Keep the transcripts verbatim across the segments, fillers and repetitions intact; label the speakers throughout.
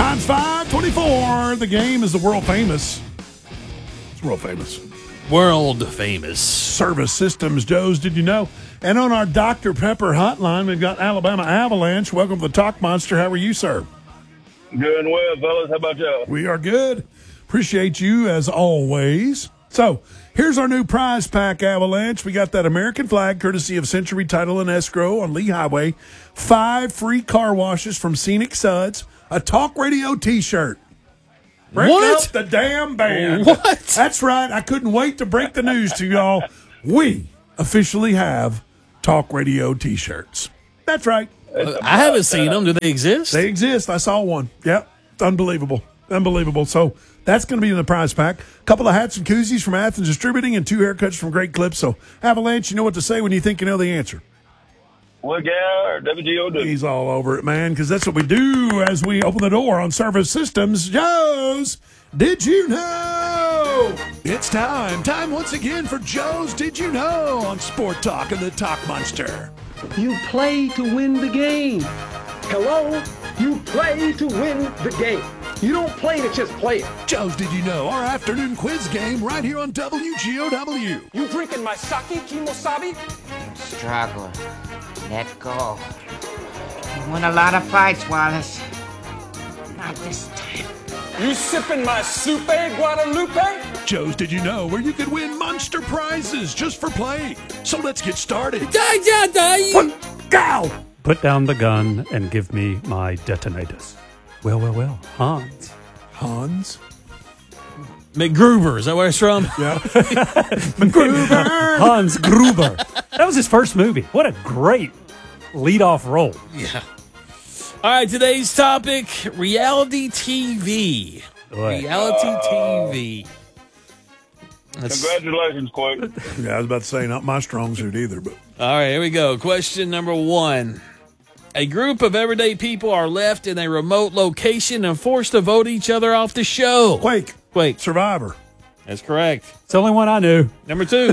Speaker 1: Times five twenty-four. The game is the world famous. It's world famous.
Speaker 2: World famous.
Speaker 1: Service Systems, Joe's, did you know? And on our Doctor Pepper hotline, we've got Alabama Avalanche. Welcome to the Talk Monster. How are you, sir?
Speaker 3: Doing well, fellas. How about y'all?
Speaker 1: We are good. Appreciate you as always. So here's our new prize pack, Avalanche. We got that American flag courtesy of Century Title and Escrow on Lee Highway. Five free car washes from Scenic Suds. A Talk Radio T-shirt. Break
Speaker 2: What?
Speaker 1: up the damn band.
Speaker 2: What?
Speaker 1: That's right. I couldn't wait to break the news to y'all. We officially have Talk Radio T-shirts. That's right.
Speaker 2: I haven't seen them. Do they exist?
Speaker 1: They exist. I saw one. Yep. It's unbelievable. Unbelievable. So that's going to be in the prize pack. A couple of hats and koozies from Athens Distributing and two haircuts from Great Clips. So, Avalanche, you know what to say when you think you know the answer.
Speaker 3: Look out, W G O W.
Speaker 1: He's all over it, man, because that's what we do as we open the door on Service Systems. Joe's, did you know? It's time. Time once again for Joe's Did You Know on Sport Talk and the Talk Monster.
Speaker 4: You play to win the game. Hello? You play to win the game. You don't play to just play it.
Speaker 1: Joe's Did You Know, our afternoon quiz game right here on W G O W.
Speaker 4: You drinking my sake, Kimosabi?
Speaker 5: Struggler. Let go. You won a lot of fights, Wallace. Not this time.
Speaker 4: You sipping my soupe, Guadalupe?
Speaker 1: Joe's Did You Know, where you could win monster prizes just for playing. So let's get started.
Speaker 2: Die, die, die.
Speaker 1: Go!
Speaker 6: Put down the gun and give me my detonators. Well, well, well, Hans.
Speaker 1: Hans?
Speaker 2: McGruber. Is that where it's from?
Speaker 1: Yeah. McGruber!
Speaker 6: Hans Gruber. That was his first movie. What a great lead-off role.
Speaker 2: Yeah. All right, today's topic, reality T V.
Speaker 6: Boy.
Speaker 2: Reality T V. That's-
Speaker 3: Congratulations, Quake.
Speaker 1: Yeah, I was about to say, not my strong suit either, but
Speaker 2: All right, here we go. Question number one. A group of everyday people are left in a remote location and forced to vote each other off the show.
Speaker 1: Quake,
Speaker 2: Wait,
Speaker 1: Survivor.
Speaker 2: that's correct.
Speaker 6: It's the only one I knew.
Speaker 2: Number two.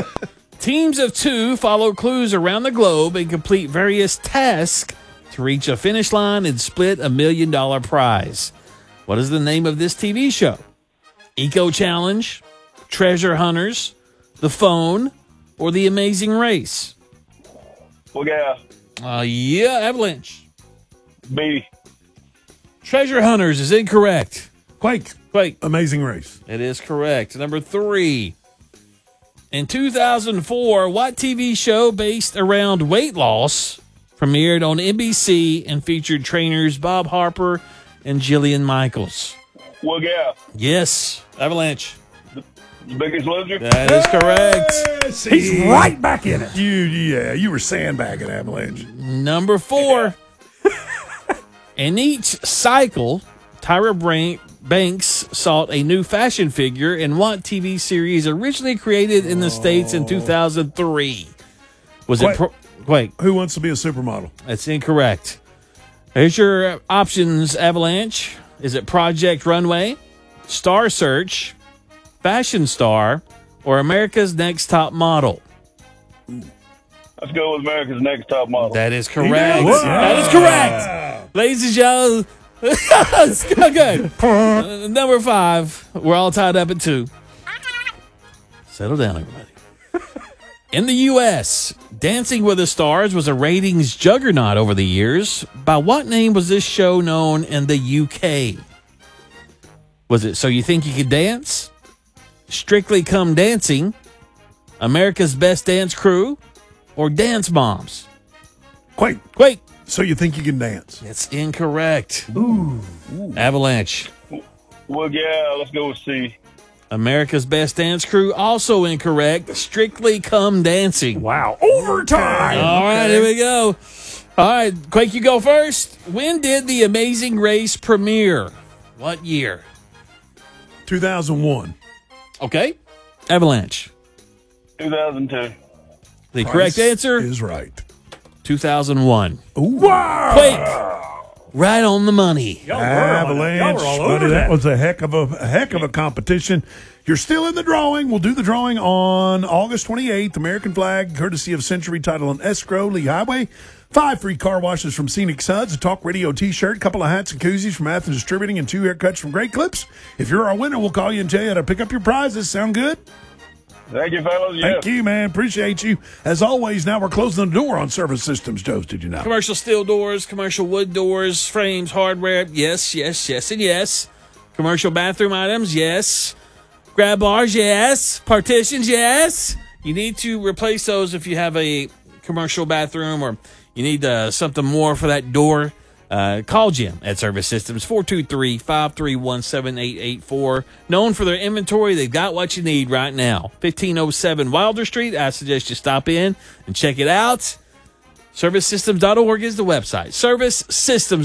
Speaker 2: Teams of two follow clues around the globe and complete various tasks to reach a finish line and split a million dollar prize. What is the name of this T V show? Eco Challenge, Treasure Hunters, The Phone, or The Amazing Race?
Speaker 3: Look out.
Speaker 2: Uh, yeah, Avalanche.
Speaker 3: B.
Speaker 2: Treasure Hunters is incorrect.
Speaker 1: Quake,
Speaker 2: Wait,
Speaker 1: Amazing Race.
Speaker 2: it is correct. Number three. In two thousand four, what T V show based around weight loss premiered on N B C and featured trainers Bob Harper and Jillian Michaels?
Speaker 3: Look out.
Speaker 2: Yes, Avalanche.
Speaker 3: The Biggest Loser.
Speaker 2: That is correct.
Speaker 1: Yeah, see,
Speaker 6: He's right back in it.
Speaker 1: You, yeah, you were sandbagging Avalanche.
Speaker 2: Number four. In each cycle, Tyra Bran- Banks sought a new fashion figure in what T V series originally created in the States in two thousand three? Was it...
Speaker 1: Wait.
Speaker 2: Pro- Wait,
Speaker 1: Who wants to be a supermodel?
Speaker 2: that's incorrect. Here's your options, Avalanche. Is it Project Runway, Star Search, Fashion Star, or America's Next Top Model?
Speaker 3: Let's go with America's Next Top Model.
Speaker 2: That is correct.
Speaker 1: nailed it.
Speaker 2: That is correct. Ladies and gentlemen, okay. Uh, number five, we're all tied up at two. Settle down, everybody. In the U S, Dancing with the Stars was a ratings juggernaut over the years. By what name was this show known in the U K? Was it So You Think You Could Dance? Strictly Come Dancing? Avalanche's Best Dance Crew? Or Dance Moms?
Speaker 1: Quake,
Speaker 2: Wait,
Speaker 1: So You Think You Can Dance.
Speaker 2: that's incorrect. Ooh. Avalanche.
Speaker 3: Look out. Let's go with C.
Speaker 2: America's Best Dance Crew, also incorrect. Strictly Come Dancing.
Speaker 6: Wow. Overtime.
Speaker 2: All right, here we go. All right, Quake, you go first. When did The Amazing Race premiere? What year?
Speaker 1: two thousand one.
Speaker 2: Okay. Avalanche.
Speaker 3: two thousand two.
Speaker 2: The correct answer,
Speaker 1: is right.
Speaker 2: two thousand one.
Speaker 1: Ooh.
Speaker 2: Quake. Right on the money.
Speaker 6: Y'all were on it.
Speaker 1: Avalanche,
Speaker 6: Y'all were all over
Speaker 1: buddy, that
Speaker 6: that.
Speaker 1: was a heck of a, a heck of a competition. You're still in the drawing. We'll do the drawing on August twenty-eighth. American Flag, courtesy of Century Title and Escrow, Lee Highway. Five free car washes from Scenic Suds, a Talk Radio T-shirt, a couple of hats and koozies from Athens Distributing, and two haircuts from Great Clips. If you're our winner, we'll call you and tell you how to pick up your prizes. Sound good?
Speaker 3: Thank you, fellas. Yes.
Speaker 1: Thank you, man. Appreciate you. As always, now we're closing the door on Service Systems, Joes. Did you know?
Speaker 2: Commercial steel doors, commercial wood doors, frames, hardware. Yes, yes, yes, and yes. Commercial bathroom items. Yes. Grab bars. Yes. Partitions. Yes. You need to replace those if you have a commercial bathroom or you need uh, something more for that door. Uh, call Jim at Service Systems, four two three, five three one, seven eight eight four. Known for their inventory, they've got what you need right now. fifteen oh seven Wilder Street. I suggest you stop in and check it out. Service systems dot org is the website. Service Systems.